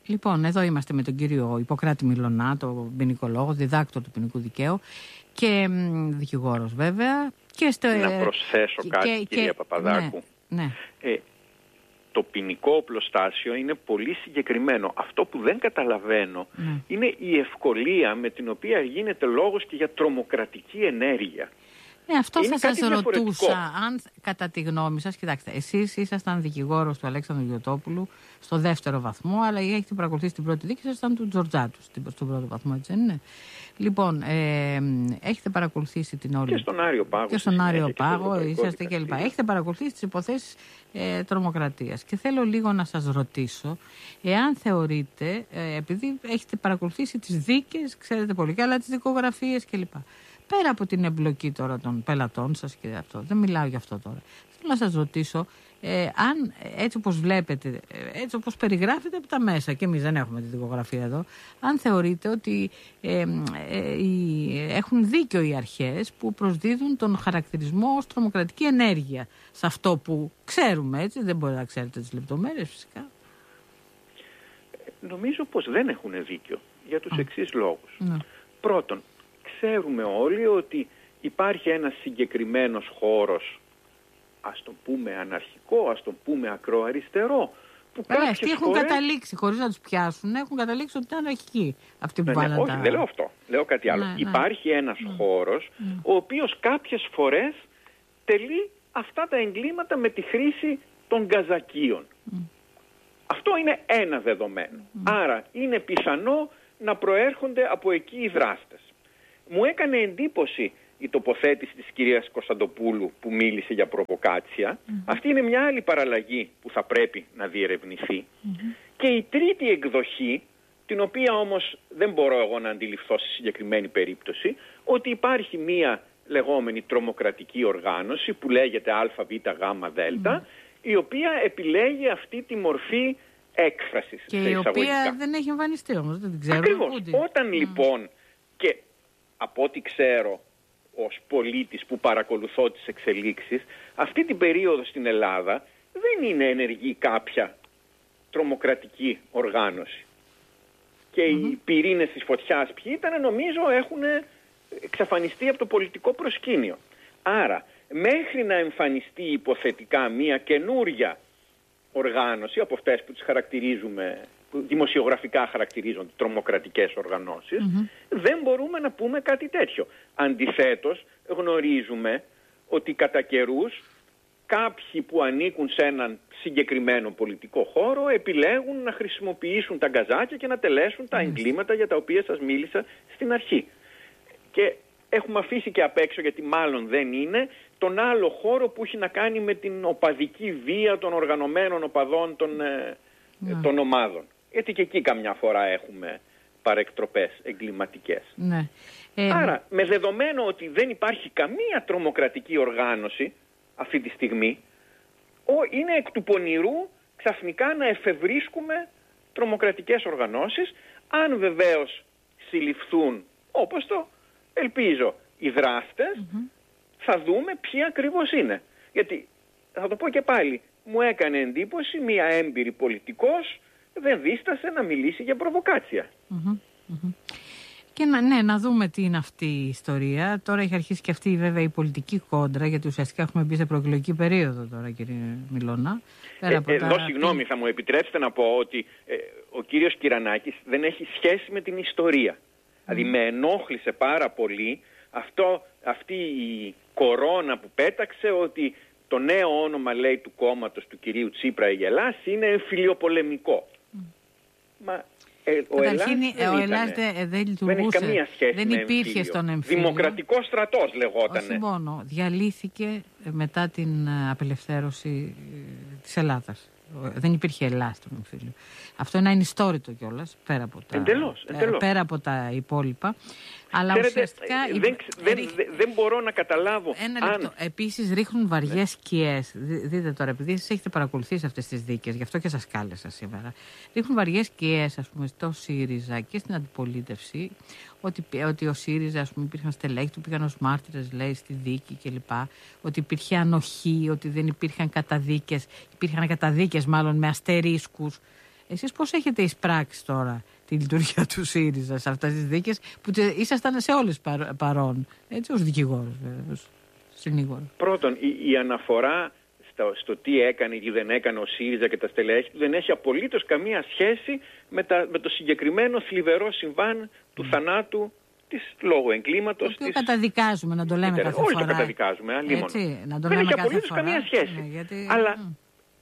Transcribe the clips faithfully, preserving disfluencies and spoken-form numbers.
Λοιπόν, εδώ είμαστε με τον κύριο Ιπποκράτη Μιλωνά, τον ποινικολόγο, διδάκτορ του ποινικού δικαίου και δικηγόρος βέβαια. Και στο, να προσθέσω και, κάτι, και, κυρία και, Παπαδάκου. Ναι, ναι. Ε, το ποινικό οπλοστάσιο είναι πολύ συγκεκριμένο. Αυτό που δεν καταλαβαίνω ναι. είναι η ευκολία με την οποία γίνεται λόγος και για τρομοκρατική ενέργεια. Ναι, αυτό είναι θα σας ρωτούσα, αν κατά τη γνώμη σας, κοιτάξτε, εσείς ήσασταν δικηγόρος του Αλέξανδρου Γιωτόπουλου στο δεύτερο βαθμό, αλλά έχετε παρακολουθήσει την πρώτη δίκη, ήσασταν του Τζορτζάτου στον πρώτο βαθμό, έτσι δεν είναι? Λοιπόν, ε, έχετε παρακολουθήσει την όλη... Και στον Άριο Πάγο. Και στον Άριο Πάγο, είσαστε κλπ. Έχετε παρακολουθήσει τις υποθέσεις ε, τρομοκρατίας. Και θέλω λίγο να σας ρωτήσω, εάν θεωρείτε, ε, επειδή έχετε παρακολουθήσει τις δίκες, ξέρετε πολύ καλά τις δικογραφίες κλπ. Πέρα από την εμπλοκή τώρα των πελατών σας και αυτό, δεν μιλάω για αυτό τώρα. Θέλω να σας ρωτήσω, ε, αν έτσι όπως βλέπετε, έτσι όπως περιγράφετε από τα μέσα, και εμείς δεν έχουμε τη δικογραφία εδώ, αν θεωρείτε ότι ε, ε, ε, έχουν δίκιο οι αρχές που προσδίδουν τον χαρακτηρισμό ως τρομοκρατική ενέργεια σε αυτό που ξέρουμε, έτσι, δεν μπορεί να ξέρετε τις λεπτομέρειες φυσικά. Νομίζω πως δεν έχουν δίκιο για τους εξής λόγους. Ναι. Πρώτον, ξέρουμε όλοι ότι υπάρχει ένας συγκεκριμένος χώρος, ας το πούμε αναρχικό, ας το πούμε ακροαριστερό, που Βέβαια, αυτοί έχουν φορές... καταλήξει, χωρίς να τους πιάσουν, έχουν καταλήξει ότι είναι αναρχικοί αυτοί που ναι, πάνε ναι, όχι, τα... δεν λέω αυτό, λέω κάτι άλλο. Ναι, υπάρχει ναι. ένας ναι. χώρος, ναι. ο οποίος κάποιες φορές τελεί αυτά τα εγκλήματα με τη χρήση των γκαζακίων. Mm. Αυτό είναι ένα δεδομένο. Mm. Άρα είναι πιθανό να προέρχονται από εκεί οι δράστες. Μου έκανε εντύπωση η τοποθέτηση της κυρίας Κωνσταντοπούλου που μίλησε για προβοκάτσια. Mm-hmm. Αυτή είναι μια άλλη παραλλαγή που θα πρέπει να διερευνηθεί. Mm-hmm. Και η τρίτη εκδοχή, την οποία όμως δεν μπορώ εγώ να αντιληφθώ σε συγκεκριμένη περίπτωση, ότι υπάρχει μια λεγόμενη τρομοκρατική οργάνωση που λέγεται Α, Β, Γ, Δ, mm-hmm. η οποία επιλέγει αυτή τη μορφή έκφρασης. Και η οποία δεν έχει εμφανιστεί όμως, δεν την ξέρω. Ακριβώς. Όταν mm. λοιπόν, και από ό,τι ξέρω ως πολίτης που παρακολουθώ τις εξελίξεις, αυτή την περίοδο στην Ελλάδα δεν είναι ενεργή κάποια τρομοκρατική οργάνωση. Και mm-hmm. οι πυρήνες της φωτιάς ποιοι ήταν, νομίζω έχουν εξαφανιστεί από το πολιτικό προσκήνιο. Άρα, μέχρι να εμφανιστεί υποθετικά μια καινούρια οργάνωση από αυτές που τις χαρακτηρίζουμε, που δημοσιογραφικά χαρακτηρίζονται τρομοκρατικές οργανώσεις, mm-hmm. δεν μπορούμε να πούμε κάτι τέτοιο. Αντιθέτως, γνωρίζουμε ότι κατά καιρούς κάποιοι που ανήκουν σε έναν συγκεκριμένο πολιτικό χώρο επιλέγουν να χρησιμοποιήσουν τα γκαζάκια και να τελέσουν τα εγκλήματα για τα οποία σας μίλησα στην αρχή. Και έχουμε αφήσει και απ' έξω, γιατί μάλλον δεν είναι, τον άλλο χώρο που έχει να κάνει με την οπαδική βία των οργανωμένων οπαδών των, ε, ναι. των ομάδων. Γιατί και εκεί καμιά φορά έχουμε παρεκτροπές εγκληματικές. Ναι. Ε, Άρα, με δεδομένο ότι δεν υπάρχει καμία τρομοκρατική οργάνωση αυτή τη στιγμή, είναι εκ του πονηρού ξαφνικά να εφευρίσκουμε τρομοκρατικές οργανώσεις, αν βεβαίως συλληφθούν, όπως το ελπίζω, οι δράστες, mm-hmm. θα δούμε ποιοι ακριβώς είναι. Γιατί, θα το πω και πάλι, μου έκανε εντύπωση μια έμπειρη πολιτικός δεν δίστασε να μιλήσει για προβοκάτσια. Mm-hmm. Mm-hmm. Και να, ναι, να δούμε τι είναι αυτή η ιστορία. Τώρα έχει αρχίσει και αυτή βέβαια η πολιτική κόντρα, γιατί ουσιαστικά έχουμε μπει σε προεκλογική περίοδο τώρα, κύριε Μιλώνα. Ε, εδώ, τα... συγγνώμη, θα μου επιτρέψετε να πω ότι ε, ο κύριος Κυρανάκης δεν έχει σχέση με την ιστορία. Mm. Δηλαδή με ενόχλησε πάρα πολύ αυτό, αυτή η κορώνα που πέταξε, ότι το νέο όνομα, λέει, του κόμματος του κυρίου Τσίπρα η Ελλάς είναι εμφυλιοπολεμικό. Mm. Μα ε, ο Ελλάς δεν, ο Ελλάς δεν, δεν λειτουργούσε, δεν, καμία σχέση δεν υπήρχε εμφύλιο. Στον εμφύλιο. Δημοκρατικός στρατός λεγότανε. Όχι μόνο, διαλύθηκε μετά την απελευθέρωση της Ελλάδας. Δεν υπήρχε Ελλάς στον εμφύλιο. Αυτό είναι ανιστόρητο κιόλας, πέρα από τα, εντελώς, εντελώς. Πέρα από τα υπόλοιπα. Αλλά Ξέρετε, ουσιαστικά... Δεν, δεν, δεν, δεν μπορώ να καταλάβω. Ένα λεπτό. Αν... Επίσης ρίχνουν βαριές ναι. σκιές. Δείτε τώρα, επειδή εσείς έχετε παρακολουθήσει αυτές τις δίκες, γι' αυτό και σας κάλεσα σήμερα. Ρίχνουν βαριές σκιές, ας πούμε, στο ΣΥΡΙΖΑ και στην αντιπολίτευση, ότι, ότι ο ΣΥΡΙΖΑ, ας πούμε, υπήρχαν στελέχη του, πήγαν ως μάρτυρες, λέει, στη δίκη κλπ. Ότι υπήρχε ανοχή, ότι δεν υπήρχαν καταδίκες, υπήρχαν καταδίκες μάλλον με αστερίσκους. Εσείς πώς έχετε εισπράξει τώρα τη λειτουργία του ΣΥΡΙΖΑ σε αυτές τις δίκες που ήσασταν σε όλες παρόν, έτσι, ως δικηγόρος βέβαια, συνήγορο. Πρώτον, η, η αναφορά στο, στο τι έκανε ή δεν έκανε ο ΣΥΡΙΖΑ και τα στελέχη του δεν έχει απολύτως καμία σχέση με, τα, με το συγκεκριμένο θλιβερό συμβάν του mm. θανάτου της λόγω εγκλήματος. Το οποίο της... καταδικάζουμε, να το λέμε κάθε Όχι φορά. Όχι το καταδικάζουμε, αλλήμον. Να το δεν λέμε έχει κάθε απολύτως φορά. καμία σχέση. Ναι, γιατί... Αλλά mm.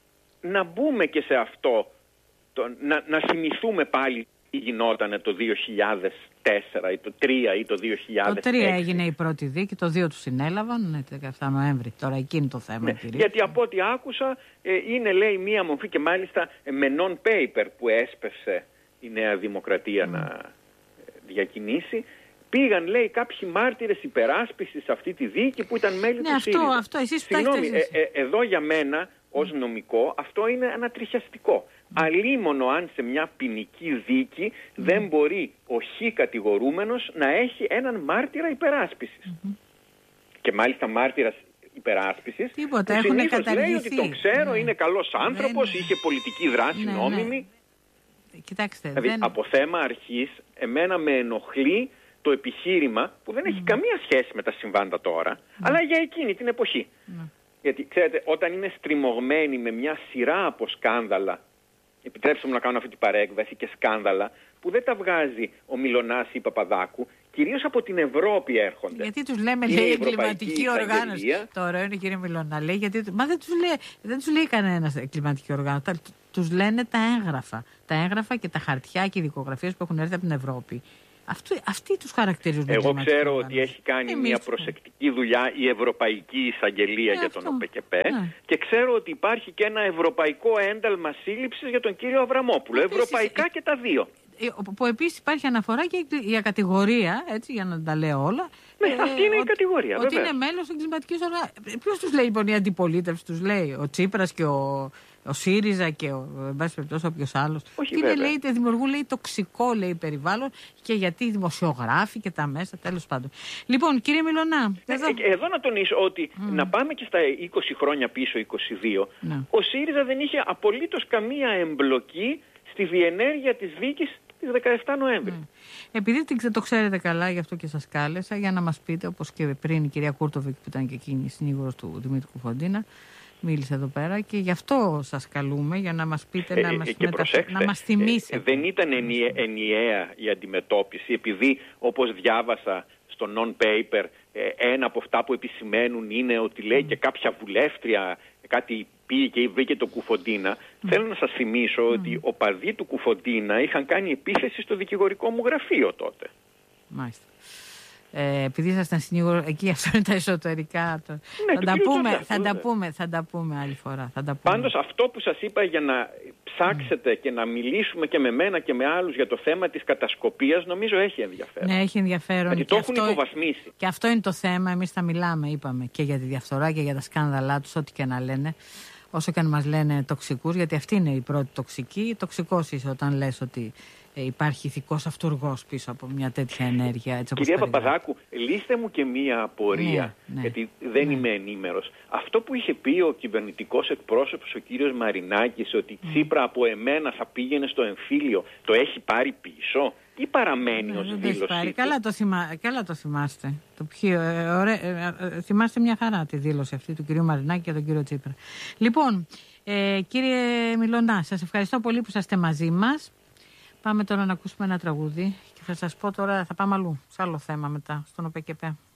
να μπούμε και σε αυτό, το, να, να θυμηθούμε πάλι τι γινότανε το δύο χιλιάδες τέσσερα ή το τρία ή το δύο χιλιάδες έξι. Το τρία έγινε η πρώτη δίκη, το δύο του συνέλαβαν, ναι, δεκαεφτά Νοέμβρη. Τώρα εκείνη το θέμα. Ναι, γιατί από ό,τι άκουσα ε, είναι, λέει, μία μορφή και μάλιστα ε, με non-paper που έσπευσε η Νέα Δημοκρατία mm. να ε, διακινήσει. Πήγαν, λέει, κάποιοι μάρτυρες υπεράσπισης σε αυτή τη δίκη που ήταν μέλη ναι, του αυτό, ΣΥΡΙΖΑ. Αυτό, εσείς Συγγνώμη, ε, ε, εδώ για μένα ως νομικό αυτό είναι ανατριχιαστικό. Mm. Αλίμονο αν σε μια ποινική δίκη mm. δεν μπορεί ο χ κατηγορούμενος να έχει έναν μάρτυρα υπεράσπισης. Mm-hmm. Και μάλιστα μάρτυρας υπεράσπισης Τίποτα, που συνήθως καταργηθεί. Λέει ότι τον ξέρω, ναι. είναι καλός άνθρωπος, ναι. είχε πολιτική δράση ναι, νόμιμη. Ναι. Κοιτάξτε, δηλαδή δεν... από θέμα αρχής εμένα με ενοχλεί το επιχείρημα που δεν έχει mm. καμία σχέση με τα συμβάντα τώρα, mm. αλλά για εκείνη την εποχή. Mm. Γιατί, ξέρετε, όταν είναι στριμωγμένοι με μια σειρά από σκάνδαλα, επιτρέψτε μου να κάνω αυτή την παρέκβαση, και σκάνδαλα που δεν τα βγάζει ο Μιλωνάς ή Παπαδάκου, κυρίως από την Ευρώπη έρχονται. Γιατί τους λέμε, λέει, εγκληματική οργάνωση. Τώρα είναι, κύριε Μιλωνά, λέει, γιατί... Μα δεν τους λέει, δεν τους λέει κανένας εγκληματική οργάνωση. Τους λένε τα έγγραφα. Τα έγγραφα και τα χαρτιά και οι δικογραφίες που έχουν έρθει από την Ευρώπη. Αυτοί, αυτοί τους χαρακτηρίζουν. Εγώ ξέρω ότι έχει κάνει Εμείς μια προσεκτική δουλειά η Ευρωπαϊκή Εισαγγελία ε, για τον ΟΠΕΚΕΠΕ ναι. και ξέρω ότι υπάρχει και ένα ευρωπαϊκό ένταλμα σύλληψης για τον κύριο Αβραμόπουλο. Επίσης, ευρωπαϊκά και τα δύο. Που επίσης υπάρχει αναφορά και για κατηγορία, έτσι, για να τα λέω όλα. Ναι, ε, αυτή είναι ο, η κατηγορία. Ότι βέβαια. είναι μέλος εγκληματικής οργάνωσης. Ποιος τους λέει λοιπόν η αντιπολίτευση, τους λέει ο Τσίπρας και ο, ο ΣΥΡΙΖΑ και ο, εν πάση περιπτώσει, όποιος άλλος. Όχι, και είναι, λέει, δημιουργούν, λέει, τοξικό, λέει, περιβάλλον και γιατί οι δημοσιογράφοι και τα μέσα, τέλος πάντων. Λοιπόν, κύριε Μιλωνά. Ε, εδώ... Ε, εδώ να τονίσω ότι mm. να πάμε και στα είκοσι χρόνια πίσω, είκοσι δύο, mm. ο ΣΥΡΙΖΑ δεν είχε απολύτως καμία εμπλοκή στη διενέργεια της δίκης της δεκαεφτά Νοέμβρη. Mm. Επειδή το ξέρετε καλά, γι' αυτό και σας κάλεσα, για να μας πείτε, όπως και πριν η κυρία Κούρτοβικ που ήταν και εκείνη συνήγορος του Δημήτρου Κουφοντίνα, μίλησε εδώ πέρα και γι' αυτό σας καλούμε, για να μας πείτε, ε, να, μας και μετα... να μας θυμίσετε. Ε, δεν ήταν ενιαία, ενιαία η αντιμετώπιση, επειδή όπως διάβασα στο non-paper, ε, ένα από αυτά που επισημαίνουν είναι ότι λέει mm. και κάποια βουλεύτρια κάτι πήγε και βρήκε το Κουφοντίνα. Mm. Θέλω να σας θυμίσω mm. ότι ο παδί του Κουφοντίνα είχαν κάνει επίθεση στο δικηγορικό μου γραφείο τότε. Μάλιστα. Ε, επειδή ήσασταν συνήγορο, εκεί αυτό είναι τα εσωτερικά. Το... Ναι, θα, τα πούμε, αυτό, θα, τα πούμε, θα τα πούμε άλλη φορά. Θα τα πούμε. Πάντως αυτό που σας είπα για να ψάξετε mm. και να μιλήσουμε και με μένα και με άλλους για το θέμα της κατασκοπίας, νομίζω έχει ενδιαφέρον. Ναι, έχει ενδιαφέρον. Γιατί το έχουν αυτό... υποβαθμίσει. Και αυτό είναι το θέμα. Εμείς θα μιλάμε, είπαμε, και για τη διαφθορά και για τα σκάνδαλά τους, ό,τι και να λένε. Όσο και αν μας λένε τοξικούς, γιατί αυτή είναι η πρώτη τοξική. Τοξικός είσαι όταν λες ότι ε, υπάρχει ηθικός αυτούργος πίσω από μια τέτοια ενέργεια. Έτσι, όπως Κυρία Παπαδάκου, λύστε μου και μία απορία, ναι, ναι, γιατί δεν ναι. είμαι ενήμερος. Αυτό που είχε πει ο κυβερνητικός εκπρόσωπος, ο κύριος Μαρινάκης, ότι mm. Τσίπρα από εμένα θα πήγαινε στο εμφύλιο, το έχει πάρει πίσω ή παραμένει ως δήλωση? Καλά το, θυμά... Καλά το θυμάστε. Το πιο... ε, ωραία... ε, ε, θυμάστε μια χαρά τη δήλωση αυτή του κυρίου Μαρινάκη και τον κύριο Τσίπρα. Λοιπόν, ε, κύριε Μιλωνά, σας ευχαριστώ πολύ που είσαστε μαζί μας. Πάμε τώρα να ακούσουμε ένα τραγούδι και θα σας πω τώρα, θα πάμε αλλού, σε άλλο θέμα μετά, στον ΟΠΕΚΕΠΕ.